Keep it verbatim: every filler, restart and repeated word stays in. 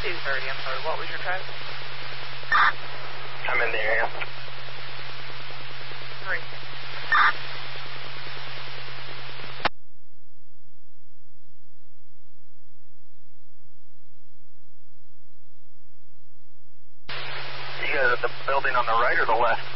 two thirty, I'm sorry. What was your code? I'm in the area. Three. You guys at the building on the right or the left?